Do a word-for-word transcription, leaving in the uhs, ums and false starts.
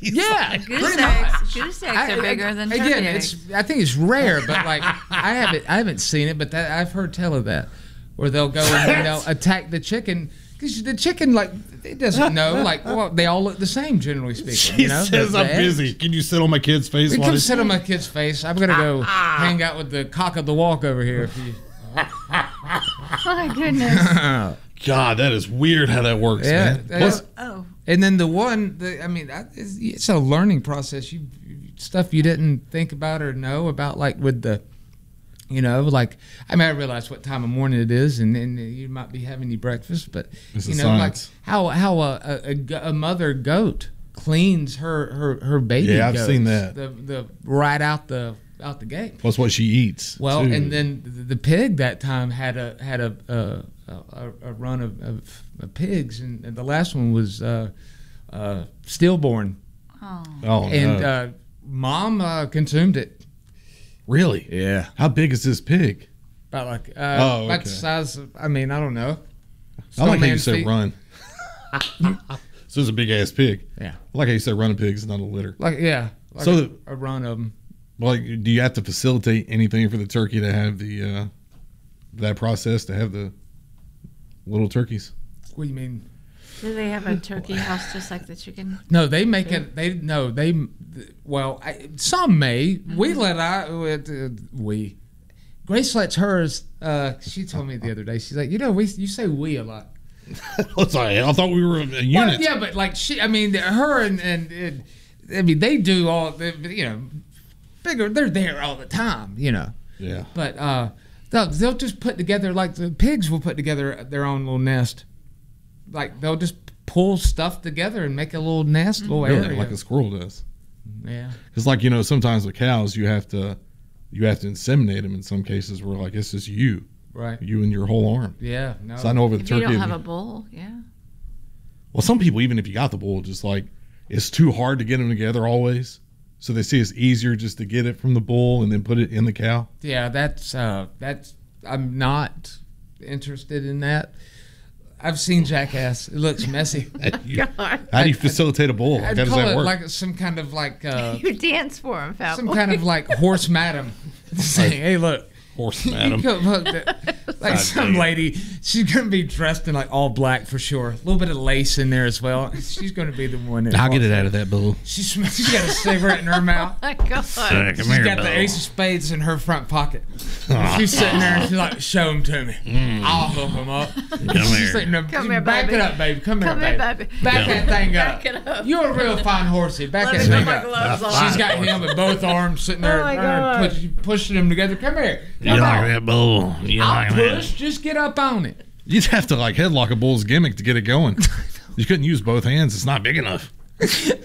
Yeah, Goose pretty eggs. much. Goose eggs I- are bigger I- than turkey again. eggs. It's I think it's rare, but like I haven't I haven't seen it, but that, I've heard tell of that, where they'll go and they'll attack the chicken. Because the chicken, like, it doesn't know. Like, well, they all look the same, generally speaking. She you know? says The- I'm the eggs. busy. Can you sit on my kid's face? You while come it's- sit on my kid's face. I'm gonna go hang out with the cock of the walk over here. If you... My goodness. God, that is weird how that works, Yeah, man. that Plus, is- Oh. And then the one, the, I mean, that is- it's a learning process. You stuff you didn't think about or know about, like with the, you know, like I mean, I realize what time of morning it is, and then you might be having your breakfast, but It's you a know, science. like how how a, a, a go- a mother goat cleans her her her baby. Yeah, I've goats, seen that. The the right out the out the gate. plus what she eats. Well, too. and then the, the pig that time had a had a a, a, a run of, of, of pigs, and, and the last one was uh, uh, stillborn, Oh. oh, and no. uh, mom uh, consumed it. Really? Yeah, How big is this pig? about like uh, Oh, about the okay. size. Of, I mean, I don't know. I like how you Snowman said feet. run. So it's a big ass pig. Yeah, I like how you said run a pig is not a litter. like yeah, like So a, the- a run of them. Like, do you have to facilitate anything for the turkey to have the uh, that process to have the little turkeys? What do you mean? Do they have a turkey house just like the chicken? No, they make it. They no, they. Well, I, some may. We let I uh, we. Grace lets hers. Uh, she told me the other day. She's like, you know, we you say we a lot. Oh, sorry, I thought we were a Well, unit. yeah, but like she, I mean, her and and, and I mean, they do all. the You know, bigger. They're there all the time. You know, Yeah. but uh, they'll they'll just put together like the pigs will put together their own little nest. Like they'll just pull stuff together and make a little nest, little Really, area. like a squirrel does. Yeah. Because, like, you know, sometimes with cows, you have to you have to inseminate them in some cases where, like, it's just you, Right. you and your whole arm. Yeah. No. So I know over the If you turkey. don't have a bull, yeah. Well, some people, even if you got the bull, just like it's too hard to get them together always. So they see it's easier just to get it from the bull and then put it in the cow. Yeah, that's uh, that's. I'm not interested in that. I've seen Jackass. It looks messy. How do you, God. how do you facilitate a bull? Like, I'd how does call that it work? like some kind of like uh, You dance for him, Fat some Boy. kind of like horse madam. Saying, hey, look. Horse You madam. go look, that- like some lady, she's gonna be dressed in like all black for sure. A little bit of lace in there as well. She's gonna be the one. That I'll get walks it out in. of that bull. She's she's got a cigarette in her mouth. Oh, my God. She's got the ace of spades in her front pocket. She's sitting there and she's like, show them to me. I'll hook them up. She's here. sitting there, Come here, back baby. it up, baby. Come, Come here, here, baby. baby. Back that thing up. Back it up. You're a real fine horsey. Back Let that me thing put my up. gloves on. She's got him with both arms sitting there, Oh, my uh, God. push, pushing them together. Come here. You Come like on. that bull? You I'll like that? push. Just get up on it. You'd have to like headlock a bull's gimmick to get it going. You couldn't use both hands. It's not big enough.